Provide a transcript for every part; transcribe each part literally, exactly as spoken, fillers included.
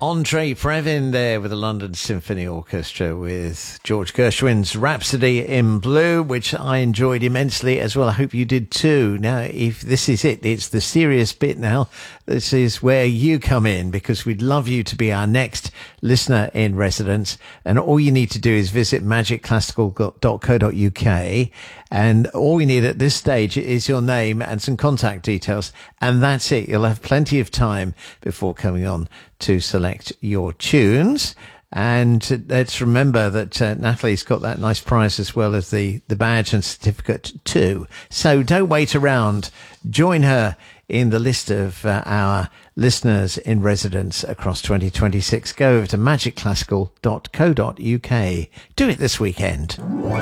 Andre Previn there with the London Symphony Orchestra with George Gershwin's Rhapsody in Blue, which I enjoyed immensely as well. I hope you did too. Now, if this is it, it's the serious bit now. This is where you come in, because we'd love you to be our next listener in residence. And all you need to do is visit magic classical dot co dot uk. And all we need at this stage is your name and some contact details. And that's it. You'll have plenty of time before coming on to select your tunes. And let's remember that uh, Natalie's got that nice prize as well as the, the badge and certificate too. So don't wait around. Join her in the list of uh, our listeners in residence across twenty twenty-six. Go over to magic classical dot co dot uk. Do it this weekend.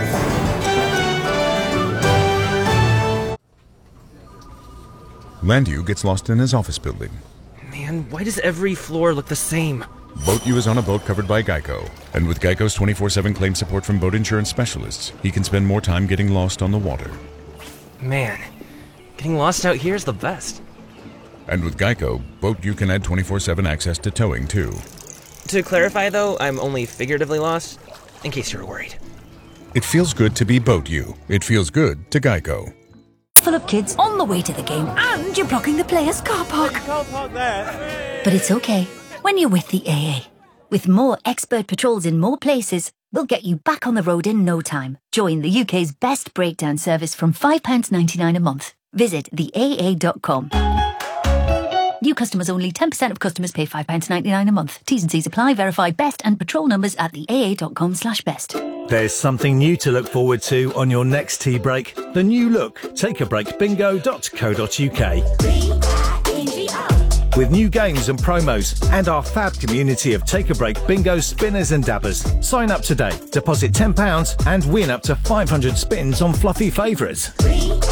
Landu gets lost in his office building. Man, why does every floor look the same? Boat U is on a boat covered by Geico. And with Geico's twenty-four seven claim support from boat insurance specialists, he can spend more time getting lost on the water. Man, getting lost out here is the best. And with Geico, Boat U can add twenty-four seven access to towing, too. To clarify, though, I'm only figuratively lost, in case you're worried. It feels good to be Boat U. It feels good to Geico. Full of kids on the way to the game, and you're blocking the players' car park. You can't park there. But it's okay when you're with the A A. With more expert patrols in more places, we'll get you back on the road in no time. Join the U K's best breakdown service from five pounds ninety-nine a month. Visit the A A dot com. New customers only. ten percent of customers pay five pounds ninety-nine a month. T's and C's apply. Verify best and patrol numbers at the A A dot com slash best. There's something new to look forward to on your next tea break. The new look take a break bingo dot co dot uk. With new games and promos and our fab community of Take a Break bingo spinners and dabbers. Sign up today, deposit ten pounds and win up to five hundred spins on fluffy favourites.